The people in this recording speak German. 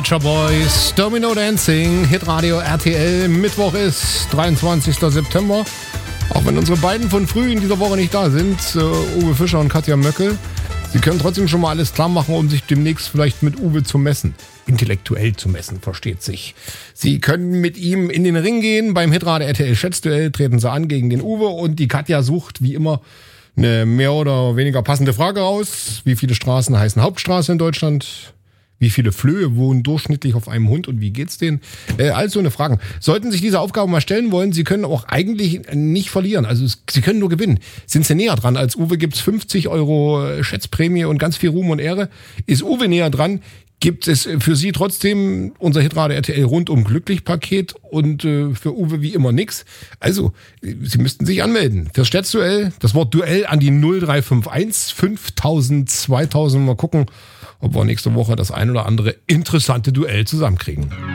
Pet Shop Boys, Domino Dancing, Hitradio RTL. Mittwoch ist 23. September. Auch wenn unsere beiden von früh in dieser Woche nicht da sind, Uwe Fischer und Katja Möckel, sie können trotzdem schon mal alles klar machen, um sich demnächst vielleicht mit Uwe zu messen. Intellektuell zu messen, versteht sich. Sie können mit ihm in den Ring gehen. Beim Hitradio RTL Schätzduell treten sie an gegen den Uwe und die Katja sucht wie immer eine mehr oder weniger passende Frage raus. Wie viele Straßen heißen Hauptstraße in Deutschland? Wie viele Flöhe wohnen durchschnittlich auf einem Hund und wie geht's denen? Also eine Fragen. Sollten sich diese Aufgaben mal stellen wollen, Sie können auch eigentlich nicht verlieren. Also Sie können nur gewinnen. Sind Sie näher dran? Als Uwe gibt's 50 € Schätzprämie und ganz viel Ruhm und Ehre. Ist Uwe näher dran? Gibt es für Sie trotzdem unser Hitradio RTL rundum glücklich Paket und für Uwe wie immer nix. Also, Sie müssten sich anmelden. Fürs Schätzduell, das Wort Duell an die 0351 5000 2000. Mal gucken, ob wir nächste Woche das ein oder andere interessante Duell zusammenkriegen.